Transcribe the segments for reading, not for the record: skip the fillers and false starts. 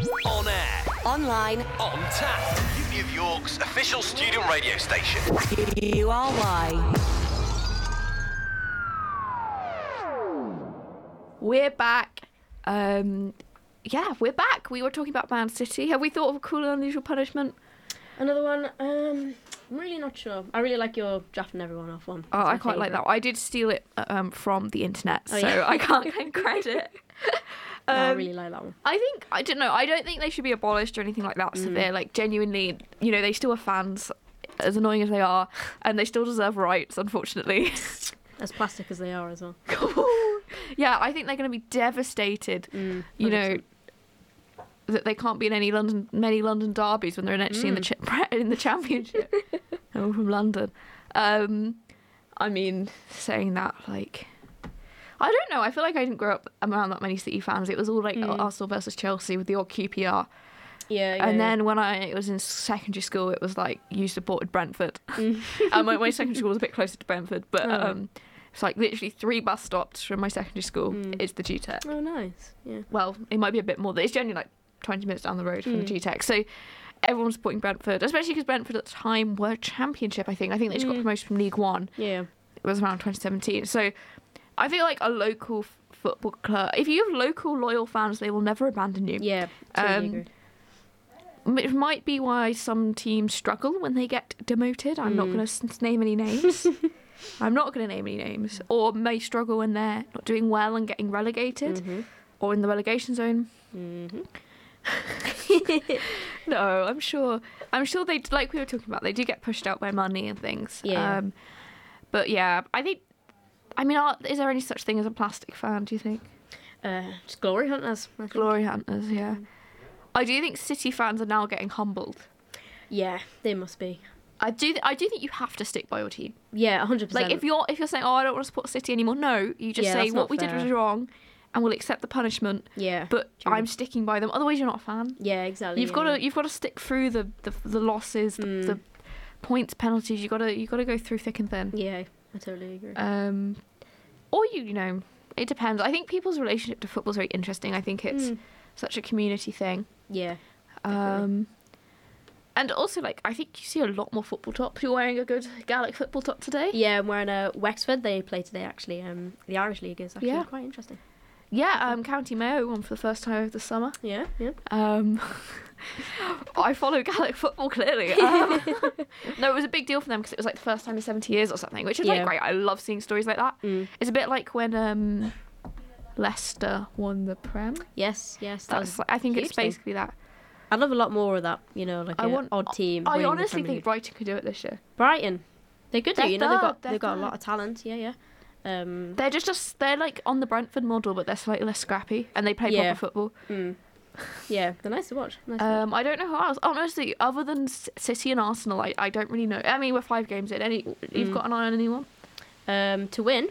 On air. Online. On tap. Uni of York's official student radio station. URY. We're back. We're back. We were talking about Man City. Have we thought of a cool and unusual punishment? Another one. I'm really not sure. I really like your drafting everyone off one. Oh, I quite like that. I did steal it from the internet, so yeah. I can't claim credit. No, I really like that one. I don't think they should be abolished or anything like that. So they're like genuinely, they still are fans, as annoying as they are, and they still deserve rights, unfortunately. As plastic as they are as well. Yeah, I think they're going to be devastated. That they can't be in many London derbies when they're actually in the championship. I'm from London. I mean, saying that, like, I don't know. I feel like I didn't grow up around that many City fans. It was all like Arsenal versus Chelsea with the odd QPR. Yeah. And then when I was in secondary school, it was like you supported Brentford. And my secondary school was a bit closer to Brentford, but it's like literally 3 bus stops from my secondary school is the GTEC. Oh, nice. Yeah. Well, it might be a bit more. It's generally like 20 minutes down the road from the GTEC. So everyone's supporting Brentford, especially because Brentford at the time were Championship, I think. I think they just got promoted from League One. Yeah. It was around 2017. So I feel like a local football club, if you have local loyal fans, they will never abandon you. Yeah, totally agree. It might be why some teams struggle when they get demoted. I'm not going to name any names. Or may struggle when they're not doing well and getting relegated or in the relegation zone. No, I'm sure they, like we were talking about, they do get pushed out by money and things. Yeah. But yeah, is there any such thing as a plastic fan, do you think? Just glory hunters. I think. Glory hunters, yeah. I do think City fans are now getting humbled. Yeah, they must be. I do think you have to stick by your team. Yeah, 100%. Like if you're saying, I don't want to support City anymore, no, you just say what we did was wrong, and we'll accept the punishment. Yeah. But I'm sticking by them. Otherwise, you're not a fan. Yeah, exactly. You've got to stick through the losses, the points, penalties. You got to go through thick and thin. Yeah, I totally agree. Or it depends. I think people's relationship to football is very interesting. I think it's such a community thing. Yeah. Definitely. And also, like, I think you see a lot more football tops. You're wearing a good Gaelic football top today. Yeah, I'm wearing a Wexford. They play today, actually. The Irish League is actually quite interesting. Yeah, County Mayo won for the first time over the summer. Yeah, yeah. I follow Gaelic football, clearly. No, it was a big deal for them because it was like the first time in 70 years or something, which is like great. I love seeing stories like that. It's a bit like when Leicester won the Prem. Yes. I think it's thing. basically that. I'd love a lot more of that, like an odd team. I winning the honestly Premier think League. Brighton could do it this year. Brighton, they're good. They're They've got a lot of talent. Yeah. They're they're like on the Brentford model, but they're slightly less scrappy, and they play proper football. Yeah, they're nice to watch. I don't know who else. Honestly, other than City and Arsenal, I don't really know. I mean, we're 5 games in. You've got an eye on anyone? To win.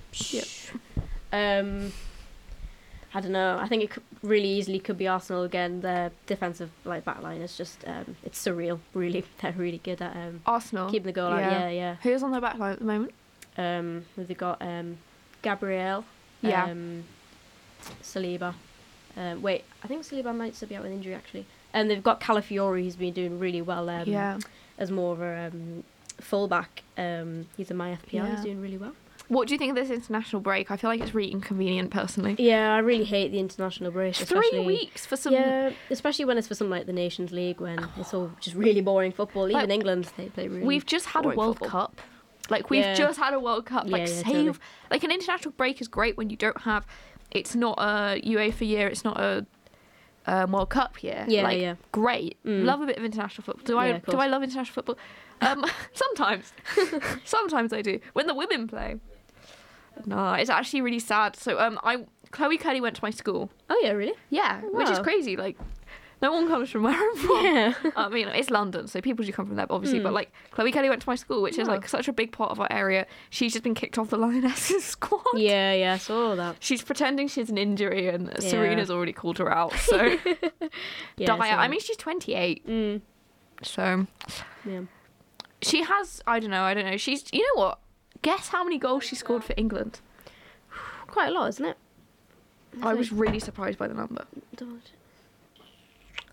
Yep. I don't know. I think it really easily could be Arsenal again. Their defensive backline is just it's surreal. Really, they're really good at Arsenal keeping the goal out. Yeah. Who's on their backline at the moment? They've got Gabriel. Yeah. Saliba. I think Saliba might still be out with injury actually. And they've got Calafiori, who's been doing really well. As more of a fullback. He's in my FPL. He's doing really well. What do you think of this international break? I feel like it's really inconvenient, personally. Yeah, I really hate the international break. 3 weeks for some... Yeah, especially when it's for something like the Nations League, when it's all just really boring football. Even England, they play really We've just had a World Cup. We've just had a World Cup. Totally. Like, an international break is great when you don't have... It's not a UEFA year, it's not a World Cup year. Yeah. Great. Love a bit of international football. Do I love international football? Sometimes. Sometimes I do. When the women play... No, it's actually really sad. So, Chloe Kelly went to my school. Oh yeah, really? Yeah, wow. which is crazy. Like, no one comes from where I'm from. Yeah. I mean, it's London, so people do come from there, obviously. But Chloe Kelly went to my school, which is such a big part of our area. She's just been kicked off the Lionesses squad. Yeah, I saw that. She's pretending she has an injury, and Serena's already called her out. So, I mean, she's 28. So, she has. I don't know. She's. You know what? Guess how many goals she scored for England? Quite a lot, isn't it? I was really surprised by the number.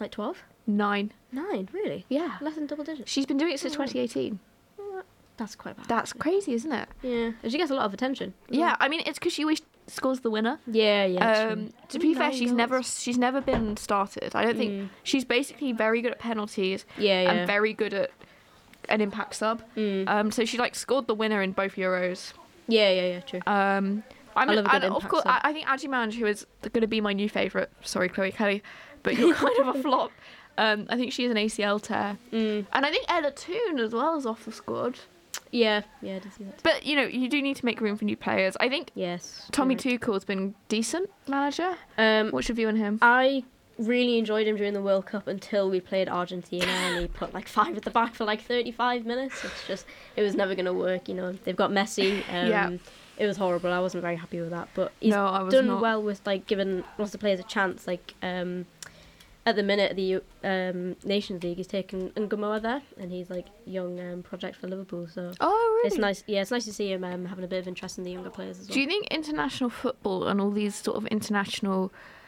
Like 12? 9. 9, really? Yeah. Less than double digits. She's been doing it since 2018. That's quite bad. That's crazy, isn't it? Yeah. And she gets a lot of attention. Yeah, I mean, it's because she always scores the winner. Yeah. To be fair, she's never been started. I don't think she's basically very good at penalties. And very good at an impact sub. So she like scored the winner in both Euros. Yeah, true. I love a good of impact course, sub. I think Adjiman, who is going to be my new favourite. Sorry, Chloe Kelly, but you're kind of a flop. I think she has an ACL tear, and I think Ella Toon as well is off the squad. Yeah, I did see that. But you know, you do need to make room for new players. I think Tommy Tuchel's been decent manager. What's your view on him? I really enjoyed him during the World Cup until we played Argentina and he put like 5 at the back for like 35 minutes. It was never going to work, you know. They've got Messi. It was horrible. I wasn't very happy with that. But he's done well with like giving lots of players a chance. Like at the minute, the Nations League, he's taken Ngumoa there, and he's like young project for Liverpool. So really? It's nice. Yeah, it's nice to see him having a bit of interest in the younger players as well. Do you think international football and all these sort of international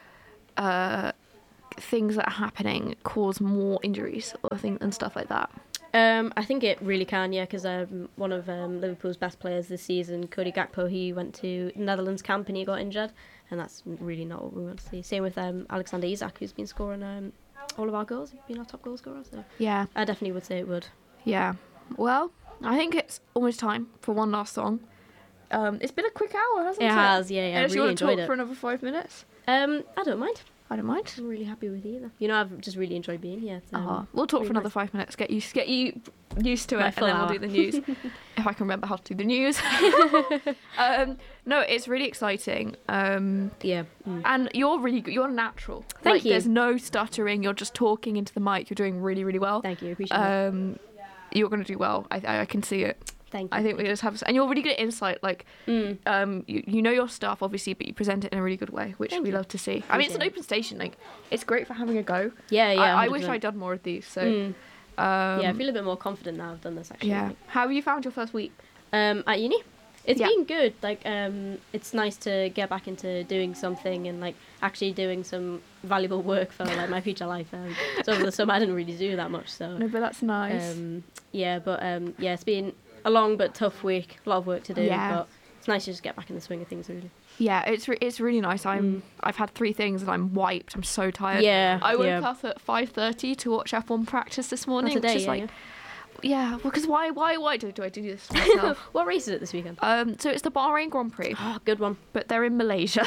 things that are happening cause more injuries and stuff like that? I think it really can, yeah, because one of Liverpool's best players this season, Cody Gakpo, he went to Netherlands camp and he got injured, and that's really not what we want to see. Same with Alexander Isak, who's been scoring all of our goals, been our top goal scorer. So yeah, I definitely would say it would. Yeah, well, I think it's almost time for one last song. It's been a quick hour, hasn't it? It has, yeah. I really really want to enjoyed talk it. for another 5 minutes? I don't mind. I don't mind. I'm really happy with either. You know, I've just really enjoyed being here. We'll talk really for another nice. 5 minutes. Get you used to My it, and full then hour. we'll do the news. If I can remember how to do the news. No, it's really exciting. Yeah. And you're really good. You're natural. Thank you. There's no stuttering. You're just talking into the mic. You're doing really, really well. Thank you. Appreciate it. You're going to do well. I can see it. Thank you. I think we just have, and you're really good at insight. Like, you know your stuff, obviously, but you present it in a really good way, which we love to see. I mean, it's an open station. Like, it's great for having a go. Yeah. I 100%. wish I'd done more of these. So, yeah, I feel a bit more confident now I've done this actually. yeah. How have you found your first week? At uni, it's Yeah. been good. Like, it's nice to get back into doing something and like actually doing some valuable work for like my future life. So over the summer I didn't really do that much. So No, but that's nice. yeah, it's been a long but tough week. A lot of work to do. Yeah. But it's nice to just get back in the swing of things. Really. Yeah, it's really nice. I've had 3 things and I'm wiped. I'm so tired. Yeah. I woke up at 5:30 to watch F1 practice this morning. Today, which is yeah, like, yeah, because why do I do this to myself? What race is it this weekend? So it's the Bahrain Grand Prix, Oh, good one. but they're in Malaysia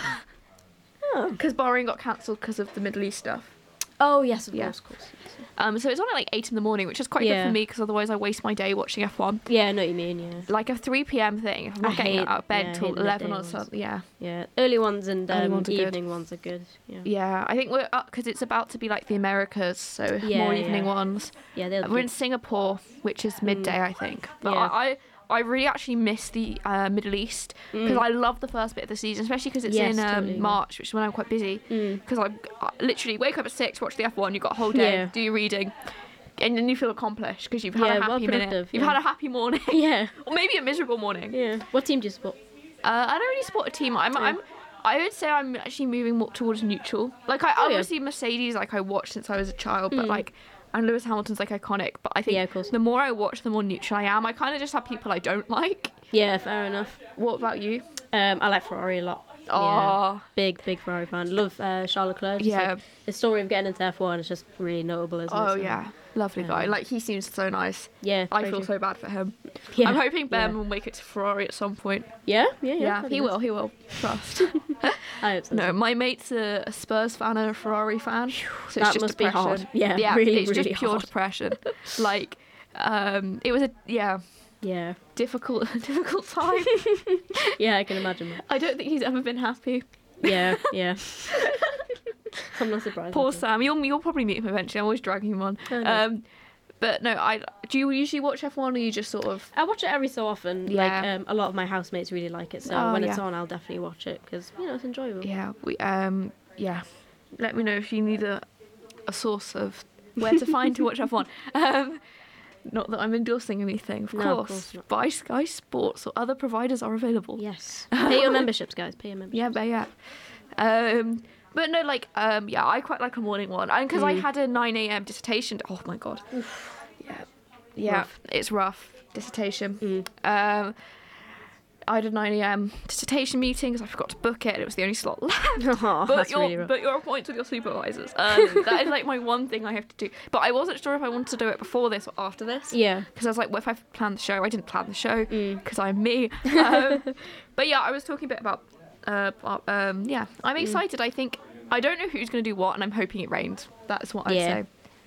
Oh. because Bahrain got cancelled because of the Middle East stuff. Oh yes, of Yeah. course. So it's on at like 8 in the morning, which is quite good Yeah. for me because otherwise I waste my day watching F1. Yeah, I know what you mean. Yeah. Like a 3 p.m. thing. If I'm not I getting hate- out of bed yeah, I till hate the 11 or midday ones. something. Yeah. Yeah, early ones and Early ones are good. evening ones are good. Yeah. Yeah, I think we're up because it's about to be like the Americas, so Yeah, more yeah. evening ones. Yeah, they're We're in good. Singapore, which is midday, I think. But Yeah. I really actually miss the Middle East because I love the first bit of the season, especially because it's Yes, in totally. March, which is when I'm quite busy. Because I literally wake up at 6, watch the F1, you've got a whole day, Yeah. do your reading, and then you feel accomplished because you've had Yeah, a well happy minute. productive, You've yeah. had a happy morning. Yeah. Or maybe a miserable morning. Yeah. What team do you support? I don't really support a team. I would say I'm actually moving more towards neutral. Like, Oh, yeah. obviously Mercedes, like, I watched since I was a child, but, like, and Lewis Hamilton's, like, iconic. But I think Yeah, of course. the more I watch, the more neutral I am. I kind of just have people I don't like. Yeah, fair enough. What about you? I like Ferrari a lot. Oh. Yeah, big Ferrari fan. Love Charles Leclerc. Just, Yeah. like, the story of getting into F1 is just really notable, isn't it? Oh, So, yeah. Lovely guy. Like, he seems so nice. Yeah. I very feel true. so bad for him. Yeah, I'm hoping Ben yeah. will make it to Ferrari at some point. Yeah. Yeah, that'd be he nice. will. He will. Trust. I hope so. No, my mate's a Spurs fan and a Ferrari fan. So it's That just must be depression. hard. Yeah, really, it's really just pure hard. depression. Like, it was Yeah. difficult time. Yeah, I can imagine that. I don't think he's ever been happy. Yeah. I'm not surprised. Poor at all. Sam. You'll probably meet him eventually. I'm always dragging him on. Oh, nice. But no, do you usually watch F1 or you just sort of? I watch it every so often. Yeah. Like a lot of my housemates really like it, so Oh, when it's yeah. on, I'll definitely watch it because it's enjoyable. Yeah, yeah. Let me know if you need a source of where to find to watch F1. Not that I'm endorsing anything, of No, of course. course not. Buy Sky Sports or other providers are available. Yes. Pay your memberships, guys. Pay your memberships. Yeah, but yeah. But no, like, yeah, I quite like a morning one. And because I had a 9 a.m. dissertation. Oh, my God. Yeah, it's rough. Dissertation. I had a 9 a.m. dissertation meeting because I forgot to book it and it was the only slot left. But your points with your supervisors. That is like my one thing I have to do. But I wasn't sure if I wanted to do it before this or after this. Yeah. Because I was like, what if I've planned the show? I didn't plan the show because I'm me. But yeah, I was talking a bit about, yeah, I'm excited. I think, I don't know who's going to do what and I'm hoping it rains. That's what I'd say.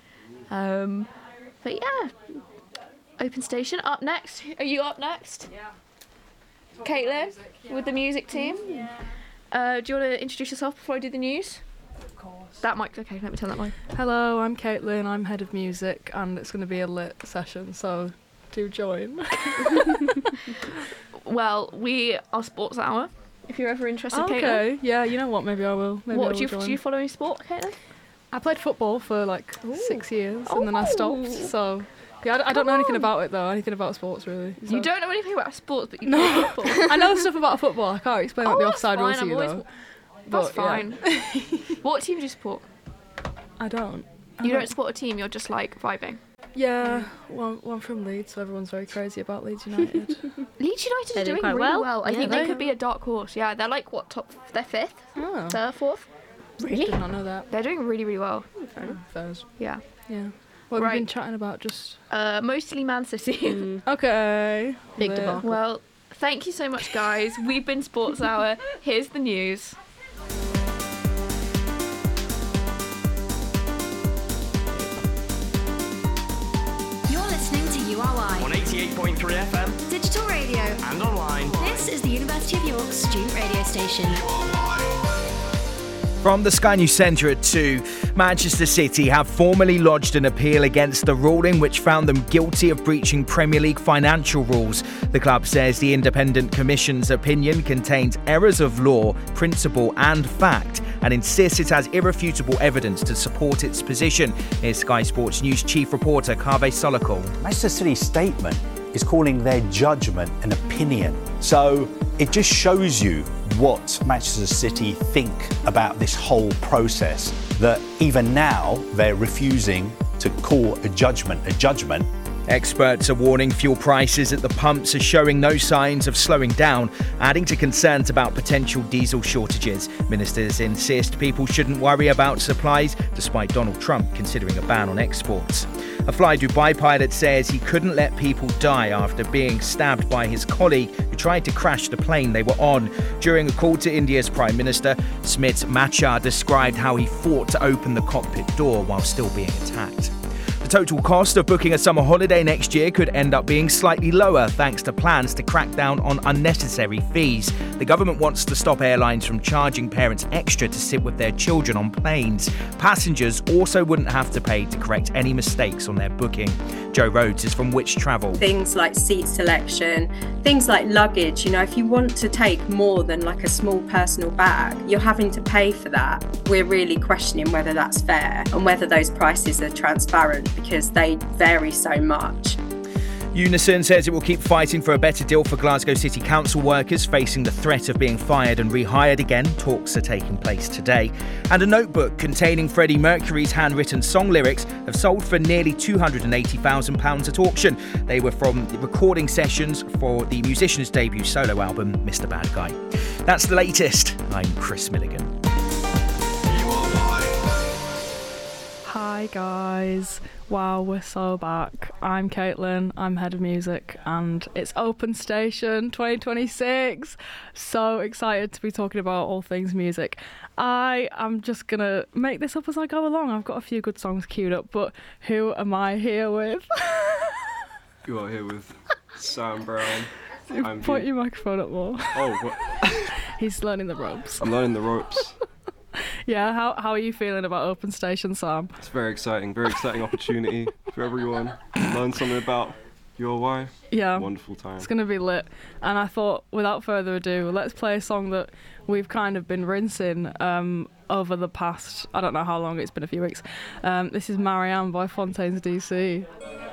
But yeah, Open Station up next. Are you up next? Yeah. Caitlin, with the music team. Yeah. Do you want to introduce yourself before I do the news? Of course. That mic, okay, let me turn that mic. Hello, I'm Caitlin, I'm head of music, and it's going to be a lit session, so do join. Well, we are Sports Hour, if you're ever interested, Caitlin. Okay, yeah, you know what, maybe I will. Do you follow any sport, Caitlin? I played football for like 6 years, and then I stopped, so... Yeah, I don't know anything about it though, anything about sports really. So. You don't know anything about sports, but you know football. I know stuff about football, I can't explain like the offside rules to you though. That's fine. Yeah. What team do you support? I don't. You don't support a team, you're just like vibing? Yeah, well, I'm from Leeds, so everyone's very crazy about Leeds United. Leeds United are doing really well. I think they could be a dark horse. Yeah, they're like, what, they're 5th? Oh. They're 4th? Really? Did not know that. They're doing really, really well. Fairs. Yeah. Yeah. What have we been chatting about? Just mostly Man City. Okay. Big debacle. Well, thank you so much, guys. We've been Sports Hour. Here's the news. You're listening to URY On 88.3 FM. Digital Radio. And online. This is the University of York's student radio station. From the Sky News Centre at 2, Manchester City have formally lodged an appeal against the ruling which found them guilty of breaching Premier League financial rules. The club says the Independent Commission's opinion contains errors of law, principle and fact and insists it has irrefutable evidence to support its position. Here's Sky Sports News chief reporter Kaveh Solokol. Manchester City's statement is calling their judgment an opinion. So it just shows you what Manchester City think about this whole process, that even now they're refusing to call a judgment a judgment. Experts are warning fuel prices at the pumps are showing no signs of slowing down, adding to concerns about potential diesel shortages. Ministers insist people shouldn't worry about supplies, despite Donald Trump considering a ban on exports. A Fly Dubai pilot says he couldn't let people die after being stabbed by his colleague who tried to crash the plane they were on. During a call to India's Prime Minister, Smit Macha described how he fought to open the cockpit door while still being attacked. The total cost of booking a summer holiday next year could end up being slightly lower thanks to plans to crack down on unnecessary fees. The government wants to stop airlines from charging parents extra to sit with their children on planes. Passengers also wouldn't have to pay to correct any mistakes on their booking. Jo Rhodes is from Which Travel. Things like seat selection, things like luggage, if you want to take more than like a small personal bag, you're having to pay for that. We're really questioning whether that's fair and whether those prices are transparent because they vary so much. Unison says it will keep fighting for a better deal for Glasgow City Council workers facing the threat of being fired and rehired again. Talks are taking place today. And a notebook containing Freddie Mercury's handwritten song lyrics have sold for nearly £280,000 at auction. They were from the recording sessions for the musician's debut solo album, Mr. Bad Guy. That's the latest. I'm Chris Milligan. Hi guys. Wow, we're so back. I'm Caitlin, I'm head of music, and it's Open Station 2026. So excited to be talking about all things music. I am just gonna make this up as I go along. I've got a few good songs queued up, but who am I here with? You are here with Sam Brown. Point your microphone up more. Oh, what? He's learning the ropes. I'm learning the ropes. Yeah, how are you feeling about Open Station, Sam? It's very exciting opportunity for everyone. Learn something about URY. Yeah. Wonderful time. It's going to be lit. And I thought, without further ado, let's play a song that we've kind of been rinsing over the past, I don't know how long, it's been a few weeks. This is Marianne by Fontaines DC.